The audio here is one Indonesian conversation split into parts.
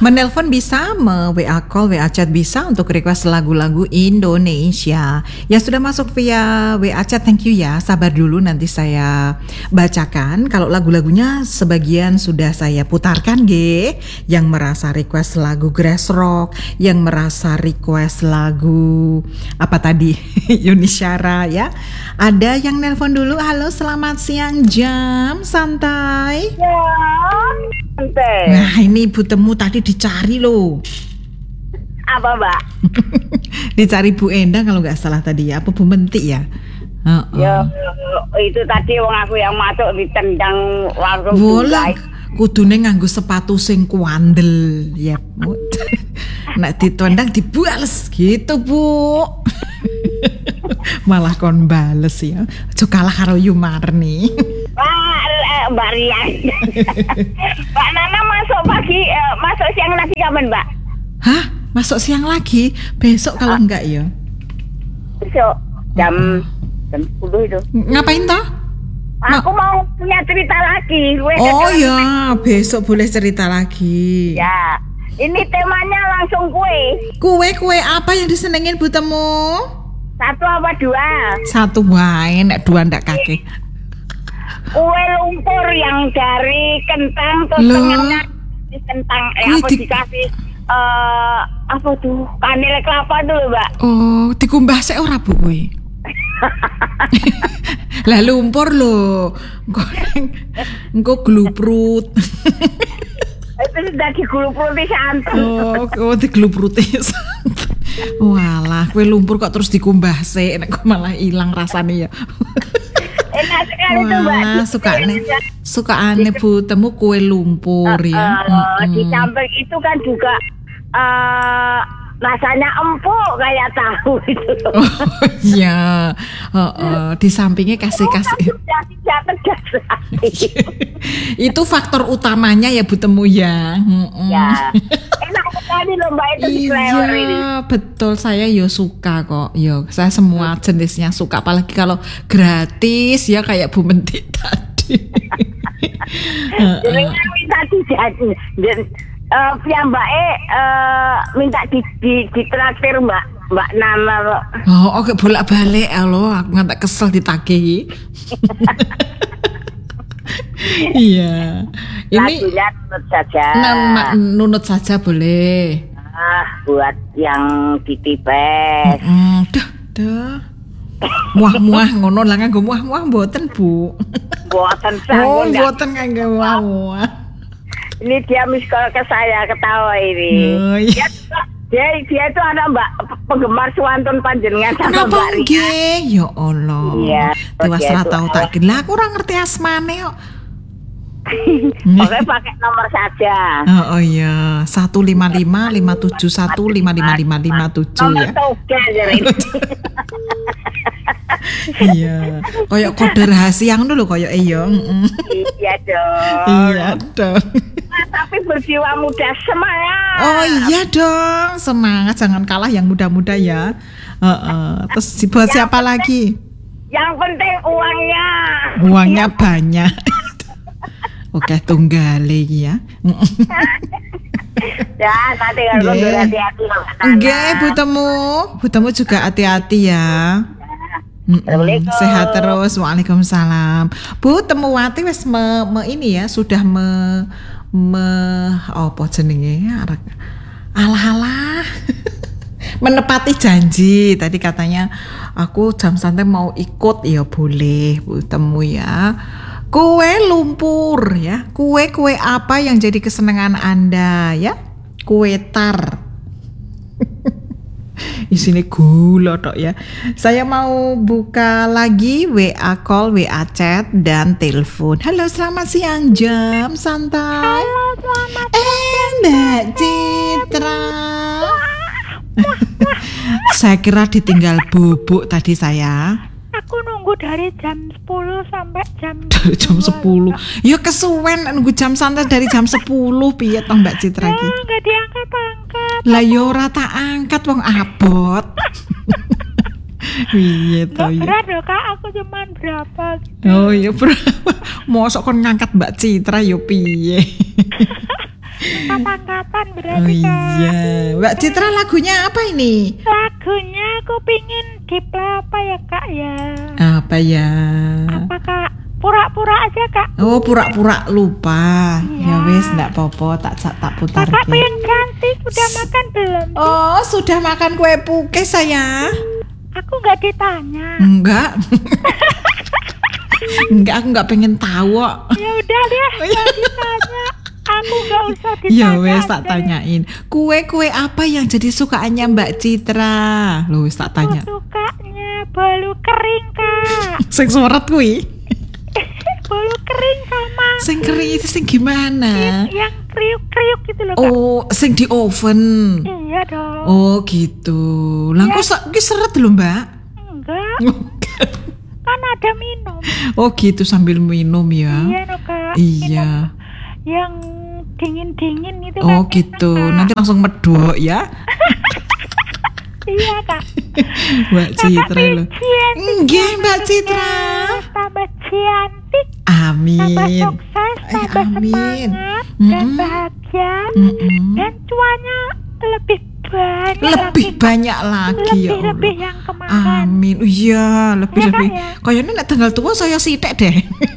Menelpon bisa, WA call, WA chat bisa untuk request lagu-lagu Indonesia. Yang sudah masuk via WA chat, thank you ya. Sabar dulu nanti saya bacakan. Kalau lagu-lagunya sebagian sudah saya putarkan, yang merasa request lagu Grass Rock, yang merasa request lagu apa tadi Yuni Syara ya. Ada yang nelpon dulu. Halo, selamat siang Jam Santai. Ya, santai. Nah ini ibu temu tadi dicari loh. Apa Mbak? Dicari Bu Endang kalau nggak salah tadi ya. Apa Bu Mentik ya? Ya itu tadi wong aku yang masuk ditendang langsung. Boleh. Kudune nganggo sepatu sing kuandel ya. Nek ditendang dibales gitu Bu. Malah kon bales ya. Aja kalah karo Yumarni. Mbak Rian. Mbak Nana masuk pagi, masuk siang lagi kapan Mbak? Hah? Masuk siang lagi? Besok kalau enggak ya? Besok jam 10 itu. Ngapain toh? Aku mau punya cerita lagi. Oh ya, besok boleh cerita lagi. Ya, ini temanya langsung kue. Kue apa yang disenengin Bu Temu? 1 apa 2? 1 wae, nek 2 ndak kakek. Kue lumpur yang dari kentang terus tengahnya di kentang dikasih apa tuh kanel kelapa dulu Mbak. Oh, dikumbah sik ora Bu kowe? Lah lumpur lho. Engko gluprut. Itu sudah digulupruti santan. Oh, digulupruti santan. Walah, kue lumpur kok terus dikumbah sik, nek kok malah ilang rasane ya. Enak sekali tuh Mbak. Sukaane Bu Temu kue lumpur ya. Di samping itu kan juga rasanya empuk kayak tahu itu. Oh iya. Di sampingnya kasih. Tidak tegas. Itu faktor utamanya ya Bu Temu ya. Ya. Enak sekali loh Mbak itu di flavor ini. Iya, betul, saya yo suka kok. Yo, saya semua jenisnya suka, apalagi kalau gratis ya kayak Bu Mentik tadi. Jadi minta dijadi dan Mbak minta ditraktir Mbak Nana loh. Oh, oke, bolak-balik loh, aku ngantek kesel ditagih. Iya. Ini lagunya nunut saja. Nunut saja boleh. Buat yang ditipes. Dah. Muah-muah ngono lah, nganggo muah-muah mboten Bu. Mboten Oh, mboten nganggo muah-muah. Ini dia miss call ke saya, ketawa ini. Oh, iya. Dia itu anak Mbak penggemar Suwantun panjenengan sama Mbak Ria. Ya Allah. Iya. Dewas ra tau tak lah, aku ora ngerti asmane kok. Oke, pakai nomor saja. Oh iya, 15557155557 ya. Nomor toge jadi. Iya, koyo kode rahasia dulu koyo iya. Iya dong. Iya dong. Tapi berjiwa muda, semangat. Oh iya dong, semangat, jangan kalah yang muda-muda ya. Terus buat siapa lagi? Yang penting uangnya. Uangnya banyak. Oke, tunggale ya. Ya, nanti kalau hati-hati. Nggih, Bu Temu juga hati-hati ya. Sehat terus. Waalaikumsalam. Bu Temuwati wis ini ya, sudah apa jenenge? Alah. Menepati janji. Tadi katanya aku Jam Santai mau ikut, ya boleh Bu Temu ya. Kue lumpur ya. Kue apa yang jadi kesenangan Anda ya? Kue tar. Isinya gula tok ya. Saya mau buka lagi WA call, WA chat dan telepon. Halo, selamat siang Jam Santai. Halo, selamat siang. Mbak Citra. Saya kira ditinggal bubuk tadi saya. Aku nunggu dari jam 10 sampai jam dari jam 10. Ya kesuwen nunggu Jam Santai dari jam 10 piye toh Mbak Citra iki? Ya enggak diangkat-angkat. Lah yo ora tak angkat wong abot. Piye to ya? Berat loh Kak, aku cuman berapa gitu. Oh iya berapa? Mosok kon ngangkat Mbak Citra yo piye? angkatan Oh berarti Kak. iya, Mbak Citra lagunya apa ini? Lagunya aku pingin diplay apa ya Kak ya? Apa ya? Apa Kak? Pura-pura aja Kak. Oh pura-pura lupa. Iya. Ya wes ndak popo tak putar. Kakak yang cantik udah makan belum? Oh sudah makan kue puke saya? Aku nggak ditanya. Enggak. Enggak, aku nggak pengen tahu kok. Ya udah deh, nggak ditanya. Aku nggak usah ditanya. Ya wes tak aja. tanyain. Kue apa yang jadi sukaannya Mbak Citra? Loh wes tak tanya. Aku sukanya bolu kering Kak. Sing suret kuwi. Bolu kering sama Sing kering itu sing gimana? yang kriuk-kriuk gitu loh Kak. Oh, sing di oven. Iya dong. Oh gitu. Lah kok ki seret lho, Mbak? Enggak, kan ada minum. Oh gitu sambil minum ya. Iya no Kak. Iya. Minum yang dingin-dingin itu Oh kan gitu. enak, Kak. Nanti langsung medok ya. Iya Kak. Mbak Citra loh. Bijian, Nggih, Mbak Citra. tambah cantik, tambah Amin. sukses, tambah amin. semangat dan Mm-mm. bahagia Mm-mm. dan cuannya lebih banyak Lebih lagi. banyak lagi ya Allah. Lebih yang kemarin. Amin. Oh, iya, lebih-lebih. Ya, Kak, Kayaknya nek tanggal tua saya sitek deh.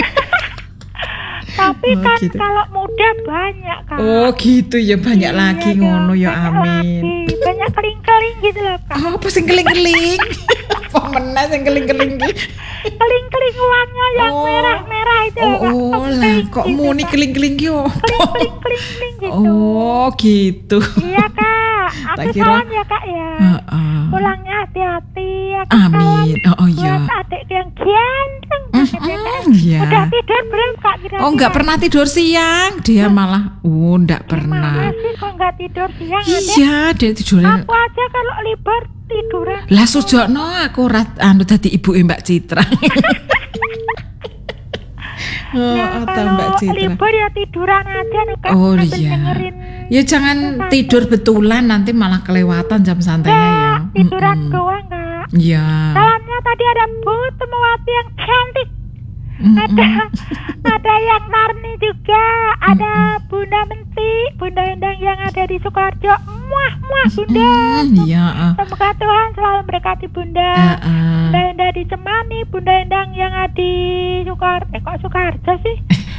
Tapi Oh, kan gitu. kalau muda banyak Kak. Oh gitu ya, banyak Iya lagi dong, ngono ya. banyak Amin. lagi. Banyak keling-keling gitu loh Kak. Oh, apa sing keling-keling? Apa meneh sing keling-keling ki? Keling-keling uangnya yang Oh. merah-merah itu loh, Kak. Oh, lah kok Gitu, muni Kak. keling-keling ki opo? Keling-keling gitu. Oh, gitu. Iya Kak. Tak Aku kira- salam ya Kak ya. Heeh. Pulangnya hati-hati. Aku Amin. salam Oh iya. buat adik yang ganteng banget ya, Kak. Iya. Udah tidur belum Kak kira-kira? Oh, enggak pernah tidur siang. Dia malah enggak Gimana pernah. sih kok nggak tidur siang Adek? Iya, dia tidurnya. Aku aja kalau libur tiduran. Lah sujokno aku dadi ibuke Mbak Citra. Oh, Ya, atau Mbak kalau Citra. libur ya tiduran aja nih Kak. Oh sambil iya. dengerin. Ya jangan tidur betulan nanti malah kelewatan jam santainya ya. Nah, tiduran Mm-mm. doang Kak. Iya. Salamnya tadi ada Bu Temawati yang cantik. Mm-mm. Ada yang Marni juga, ada Bunda Menti, Bunda Endang yang ada di Sukoharjo. Muah Bunda. Iya. Semoga Tuhan selalu memberkati Bunda. Bunda Endang di Cemani, Bunda Endang yang ada di Sukoharjo. Kok Sukoharjo sih?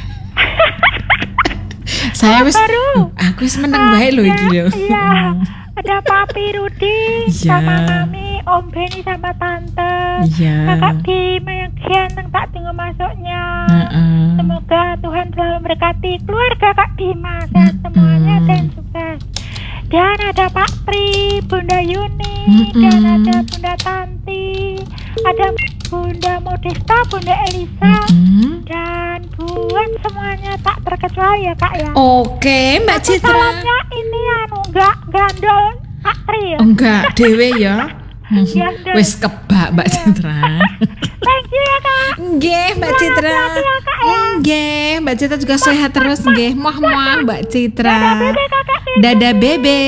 Saya wis Baru. aku wis meneng wae lho iki lho. Iya. Ada Papi Rudi Iya. sama Mami, Om Beni sama Tante. Iya. Kakak Bima yang ganteng tak tunggu masuknya. Heeh. Semoga Tuhan selalu memberkati keluarga Kak Bima, sehat semuanya dan sukses. Dan ada Pak Pri, Bunda Yuni, dan ada Bunda Tanti, ada Bunda Modesta, Bunda Elisa, dan buat semuanya tak terkecuali ya Kak ya. Oke, Mbak Aku Citra. salamnya ini enggak gandol Pak Pri ya. Enggak, dewe ya. Iya, Dek. Wis kebak Mbak Citra. Thank you ya Kak. Nggih, Mbak Citra. Hati-hati ya, Kak, ya. Nggih, Mbak Citra juga sehat terus nggih. Muah Mbak Citra. Dadah bebe kakak. Dadah bebe.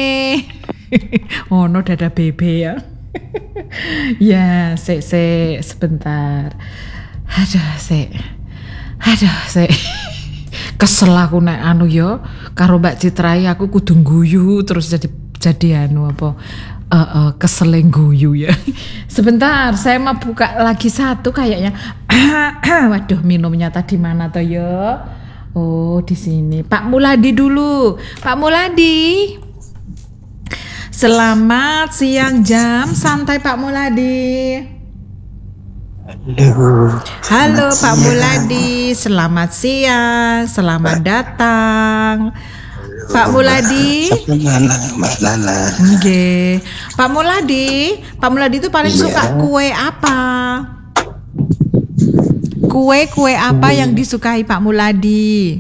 Oh, no dadah bebe ya. Ya, sebentar. Aduh, kesel aku nek anu yo karo Mbak Citra ya, aku kudu guyu terus jadi anu apa keseleng guyu ya. Sebentar, saya mau buka lagi satu kayaknya. Waduh, minumnya tadi mana toh yo? Oh, di sini. Pak Muladi dulu. Pak Muladi. Selamat siang jam santai Pak Muladi. Halo Pak Muladi, selamat siang, selamat datang. Pak Muladi. Mbak Nana. Nggih. Pak Muladi itu paling suka kue apa? Kue apa yang disukai Pak Muladi?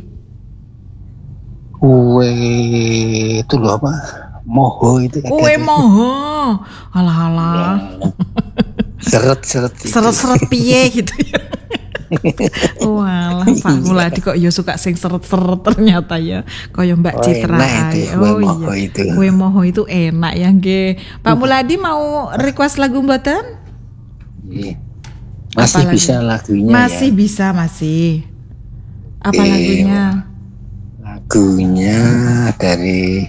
Kue itu loh apa? Moho itu. Kue moho. Alah. Seret-seret. Seret-seret piye gitu ya. Walah, Pak Muladi kok ya suka sing seret-seret ternyata ya. Kaya Mbak Oh, Citra enak itu, ae. kue moho itu. Kue moho itu enak ya nggih. Pak Muladi mau request lagu mboten? Iya. Masih Apa bisa lagunya Masih ya. bisa, masih. Apa Oke. lagunya? Lagunya dari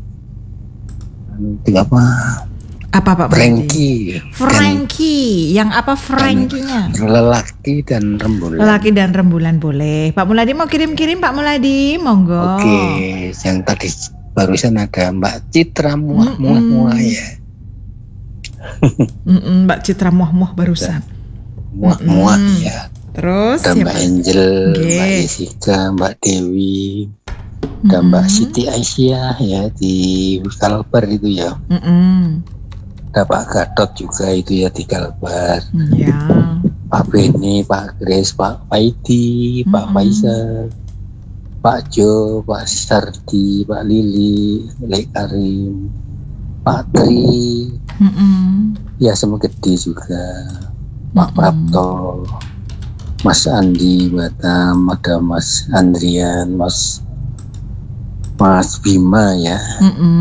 itu apa? Apa Pak Muladi? Frankie. Frankie, yang apa Frankie-nya? Lelaki dan rembulan. Lelaki dan rembulan boleh. Pak Muladi mau kirim-kirim Pak Muladi, monggo. Oke, yang tadi barusan ada Mbak Citra muah-muah ya. Mbak Citra muah-muah barusan. Muah-muah ya. Terus ada Mbak Angel, Oke. Mbak Jessica, Mbak Dewi, dan Mbak Siti Aisyah ya di Kalbar itu ya. Ada Pak Gatot juga itu ya di Kalbar. Ya. Pak Beni, Pak Grace, Pak Faidi, Pak Faisal, Pak Jo, Pak Sardi, Pak Lili, Lek Karim, Pak Tri, ya sama gede juga, Pak Prapto, Mas Andi Batam, ada Mas Andrian, Mas Bima ya.